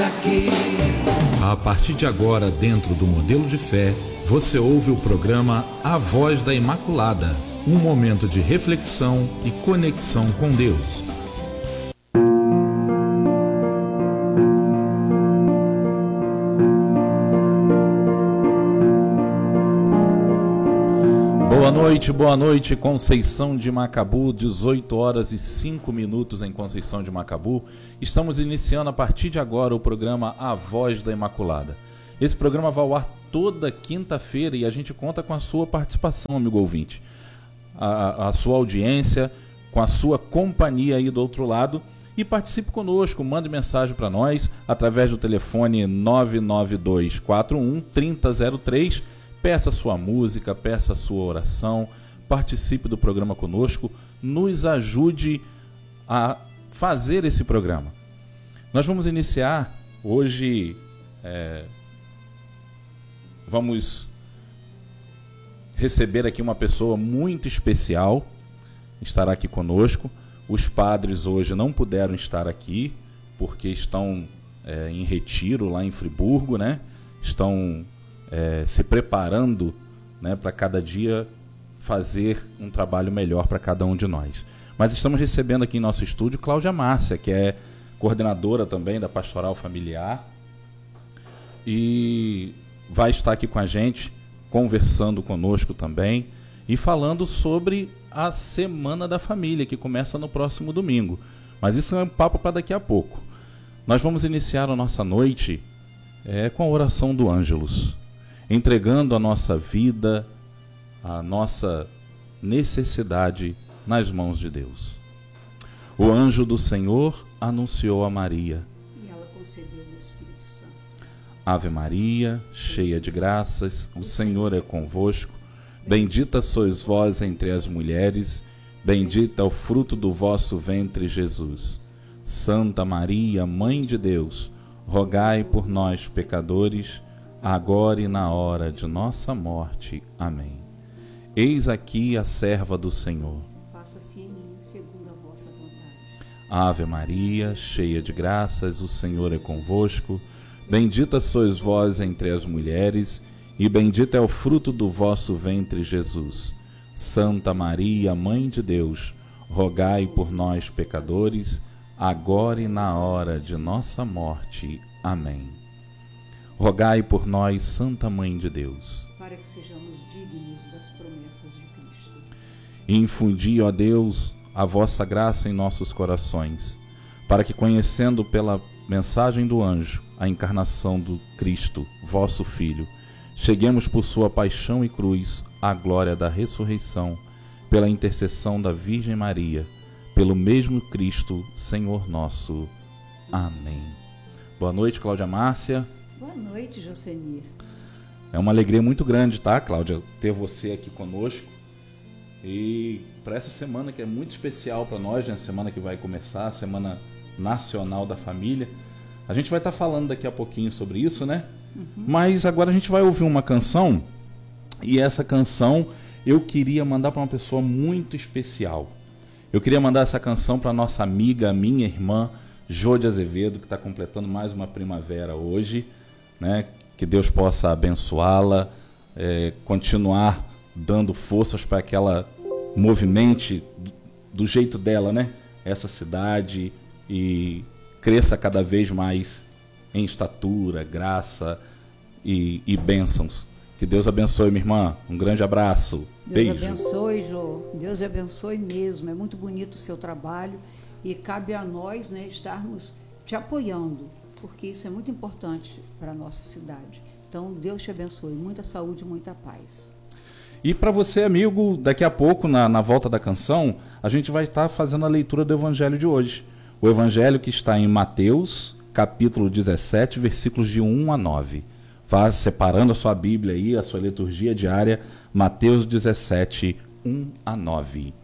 A partir de agora, dentro do Modelo de Fé, você ouve o programa A Voz da Imaculada, um momento de reflexão e conexão com Deus. Boa noite, Conceição de Macabu, 18 horas e 5 minutos em Conceição de Macabu. Estamos iniciando a partir de agora o programa A Voz da Imaculada. Esse programa vai ao ar toda quinta-feira e a gente conta com a sua participação, amigo ouvinte. A sua audiência, com a sua companhia aí do outro lado. E participe conosco, mande mensagem para nós através do telefone 99241-3003. Peça sua música, peça sua oração, participe do programa conosco, nos ajude a fazer esse programa. Nós vamos iniciar hoje, vamos receber aqui uma pessoa muito especial, estará aqui conosco. Os padres hoje não puderam estar aqui, porque estão em retiro lá em Friburgo, né? Estão se preparando, né, para cada dia fazer um trabalho melhor para cada um de nós. Mas estamos recebendo aqui em nosso estúdio Cláudia Márcia, que é coordenadora também da Pastoral Familiar, e vai estar aqui com a gente, conversando conosco também, e falando sobre a Semana da Família, que começa no próximo domingo. Mas isso é um papo para daqui a pouco. Nós vamos iniciar a nossa noite com a oração do Ângelus, entregando a nossa vida, a nossa necessidade nas mãos de Deus. O anjo do Senhor anunciou a Maria. E ela concebeu o Espírito Santo. Ave Maria, cheia de graças, o Senhor é convosco. Bendita sois vós entre as mulheres, bendito é o fruto do vosso ventre, Jesus. Santa Maria, Mãe de Deus, rogai por nós, pecadores, agora e na hora de nossa morte. Amém. Eis aqui a serva do Senhor. Faça-se em mim segundo a vossa vontade. Ave Maria, cheia de graças, o Senhor é convosco. Bendita sois vós entre as mulheres, e bendito é o fruto do vosso ventre, Jesus. Santa Maria, Mãe de Deus, rogai por nós, pecadores, agora e na hora de nossa morte. Amém. Rogai por nós, Santa Mãe de Deus, para que sejamos dignos das promessas de Cristo. E infundi, ó Deus, a vossa graça em nossos corações, para que, conhecendo pela mensagem do anjo a encarnação do Cristo, vosso Filho, cheguemos por sua paixão e cruz à glória da ressurreição, pela intercessão da Virgem Maria, pelo mesmo Cristo, Senhor nosso. Amém. Boa noite, Cláudia Márcia. Boa noite, Jocenir. É uma alegria muito grande, tá, Cláudia, ter você aqui conosco. E para essa semana que é muito especial para nós, né? A semana que vai começar, a Semana Nacional da Família. A gente vai estar falando daqui a pouquinho sobre isso, né? Mas agora a gente vai ouvir uma canção, e essa canção eu queria mandar para uma pessoa muito especial. Eu queria mandar essa canção para nossa amiga, minha irmã, Jô de Azevedo, que está completando mais uma primavera hoje, né? Que Deus possa abençoá-la, continuar dando forças para que ela movimente do jeito dela, né? Essa cidade, e cresça cada vez mais em estatura, graça e bênçãos. Que Deus abençoe, minha irmã. Um grande abraço. Deus Beijo. abençoe, Jô. Deus abençoe mesmo. É muito bonito o seu trabalho e cabe a nós, né, estarmos te apoiando, porque isso é muito importante para a nossa cidade. Então, Deus te abençoe. Muita saúde, muita paz. E para você, amigo, daqui a pouco, na volta da canção, a gente vai estar fazendo a leitura do Evangelho de hoje. O Evangelho que está em Mateus, capítulo 17, versículos de 1 a 9. Vá separando a sua Bíblia aí, a sua liturgia diária, Mateus 17, 1 a 9.